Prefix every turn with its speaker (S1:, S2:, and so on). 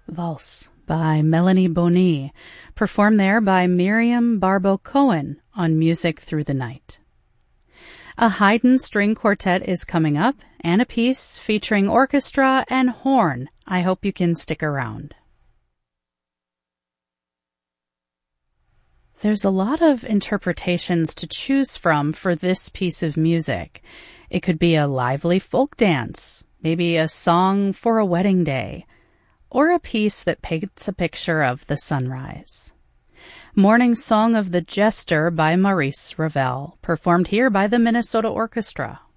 S1: Valse by Melanie Boni, performed there by Miriam Barbo-Cohen on Music Through the Night. A Haydn string quartet is coming up, and a piece featuring orchestra and horn. I hope you can stick around. There's a lot of interpretations to choose from for this piece of music. It could be a lively folk dance, maybe a song for a wedding day, or a piece that paints a picture of the sunrise. Morning Song of the Jester by Maurice Ravel, performed here by the Minnesota Orchestra.